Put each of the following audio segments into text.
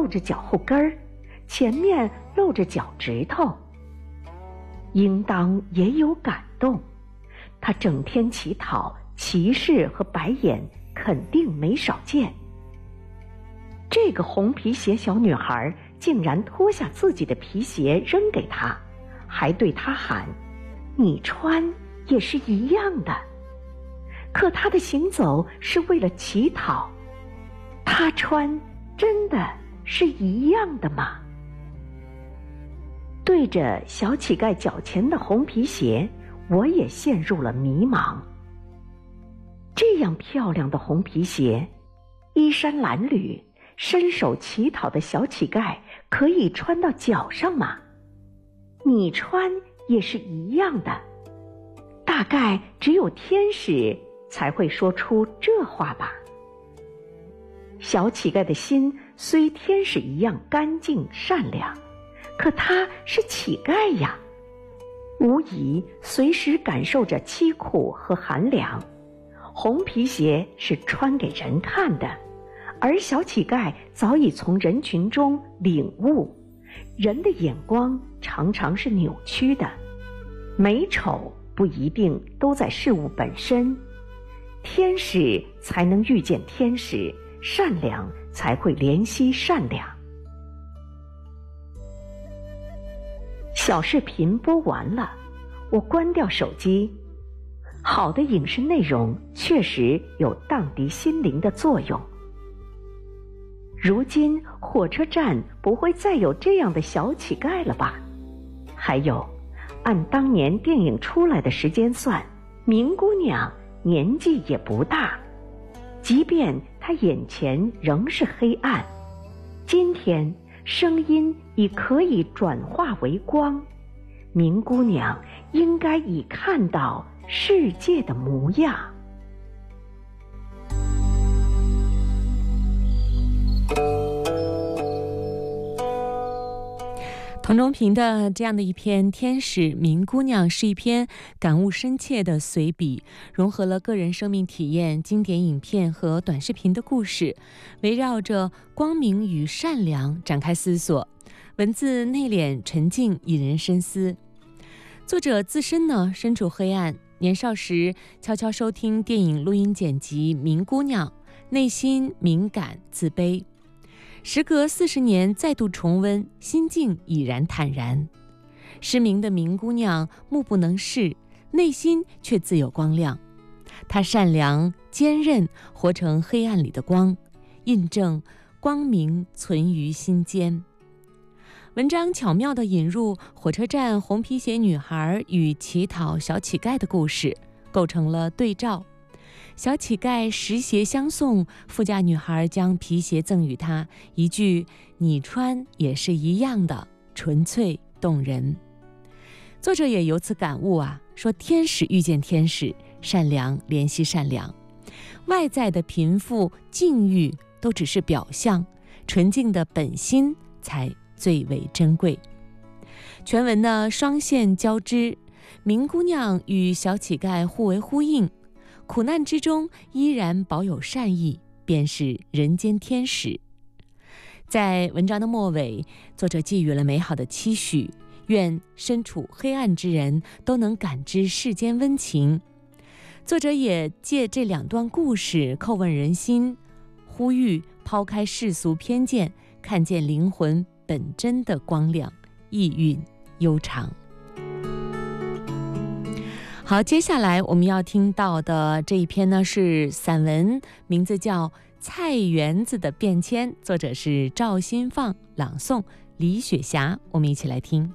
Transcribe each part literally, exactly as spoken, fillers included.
露着脚后跟儿，前面露着脚趾头。应当也有感动，他整天乞讨，歧视和白眼肯定没少见。这个红皮鞋小女孩竟然脱下自己的皮鞋扔给他，还对他喊：你穿也是一样的。可他的行走是为了乞讨，他穿真的是一样的吗？对着小乞丐脚前的红皮鞋，我也陷入了迷茫。这样漂亮的红皮鞋，衣衫褴褛，伸手乞讨的小乞丐可以穿到脚上吗？你穿也是一样的。大概只有天使才会说出这话吧。小乞丐的心虽天使一样干净善良，可他是乞丐呀，无疑随时感受着凄苦和寒凉。红皮鞋是穿给人看的，而小乞丐早已从人群中领悟，人的眼光常常是扭曲的，美丑不一定都在事物本身，天使才能遇见天使，善良才会怜惜善良。小视频播完了，我关掉手机。好的影视内容确实有荡涤心灵的作用。如今火车站不会再有这样的小乞丐了吧？还有，按当年电影出来的时间算，明姑娘年纪也不大，即便她眼前仍是黑暗，今天声音已可以转化为光，明姑娘应该已看到世界的模样。 童仲平的这样的一篇《天使明姑娘》是一篇感悟深切的随笔，融合了个人生命体验、经典影片和短视频的故事，围绕着光明与善良展开思索，文字内敛沉静，引人深思。作者自身呢身处黑暗，年少时悄悄收听电影录音剪辑《明姑娘》，内心敏感自卑。时隔四十年再度重温，心境已然坦然。失明的明姑娘目不能视，内心却自有光亮。她善良坚韧，活成黑暗里的光，印证光明存于心间。文章巧妙地引入火车站红皮鞋女孩与乞讨小乞丐的故事，构成了对照。小乞丐拾鞋相送，富家女孩将皮鞋赠予他，一句你穿也是一样的，纯粹动人。作者也由此感悟啊，说天使遇见天使，善良怜惜善良，外在的贫富境遇都只是表象，纯净的本心才最为珍贵。全文呢双线交织，明姑娘与小乞丐互为呼应，苦难之中依然保有善意，便是人间天使。在文章的末尾，作者寄予了美好的期许，愿身处黑暗之人都能感知世间温情。作者也借这两段故事叩问人心，呼吁抛开世俗偏见，看见灵魂本真的光亮，意蕴悠长。好，接下来我们要听到的这一篇呢是散文，名字叫《菜园子的变迁》，作者是赵新放，朗诵李雪霞。我们一起来听。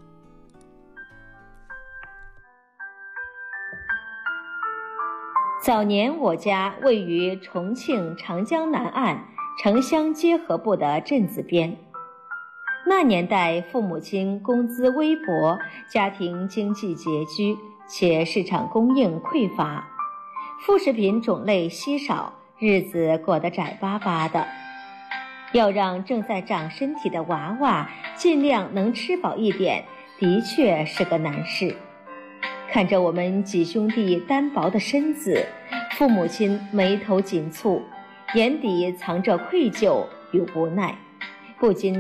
早年我家位于重庆长江南岸城乡结合部的镇子边，那年代父母亲工资微薄，家庭经济拮据，且市场供应匮乏，副食品种类稀少，日子过得窄巴巴的。要让正在长身体的娃娃尽量能吃饱一点，的确是个难事。看着我们几兄弟单薄的身子，父母亲眉头紧蹙，眼底藏着愧疚与无奈，不禁